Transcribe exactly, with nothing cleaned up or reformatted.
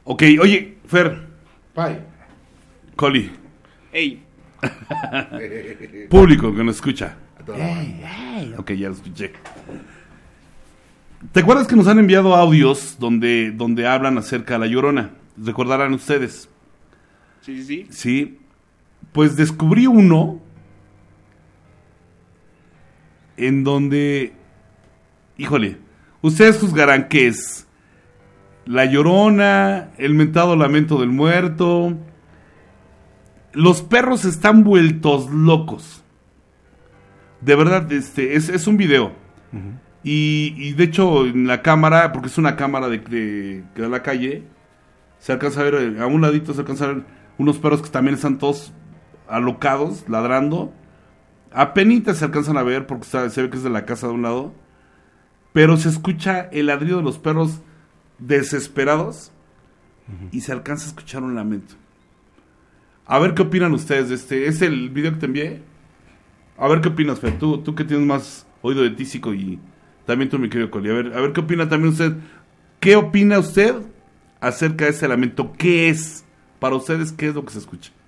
Ok, oye, Fer. Pai. Coli. Ey. Público que nos escucha. Ey, ey. Ok, ya lo escuché. ¿Te acuerdas que nos han enviado audios donde, donde hablan acerca de La Llorona? ¿Recordarán ustedes? Sí, sí, sí. Sí. Pues descubrí uno en donde, híjole, ustedes juzgarán qué es La Llorona, el mentado lamento del muerto. Los perros están vueltos locos. De verdad, este es, es un video. Uh-huh. Y, y de hecho en la cámara, porque es una cámara de, de, de la calle, se alcanza a ver, a un ladito se alcanza a ver unos perros que también están todos alocados, ladrando. Apenitas se alcanzan a ver porque se, se ve que es de la casa de un lado. Pero se escucha el ladrido de los perros desesperados. Uh-huh. Y se alcanza a escuchar un lamento. A ver qué opinan ustedes de este. ¿Es el video que te envié? A ver qué opinas, Fer. Tú, tú que tienes más oído de tísico y también tú, mi querido Coli. A ver, a ver qué opina también usted. ¿Qué opina usted acerca de ese lamento? ¿Qué es? Para ustedes, ¿qué es lo que se escucha?